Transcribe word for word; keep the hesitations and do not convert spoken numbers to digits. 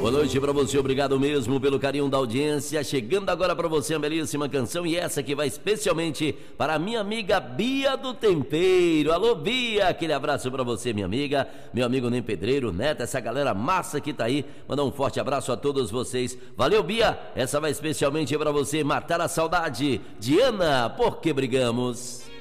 Boa noite pra você, obrigado mesmo pelo carinho da audiência. Chegando agora pra você a belíssima canção, e essa que vai especialmente para a minha amiga Bia do Tempero. Alô, Bia, aquele abraço pra você, minha amiga, meu amigo Nem Pedreiro, Neto, essa galera massa que tá aí. Mandar um forte abraço a todos vocês. Valeu, Bia, essa vai especialmente pra você, matar a saudade de Ana, Porque Brigamos.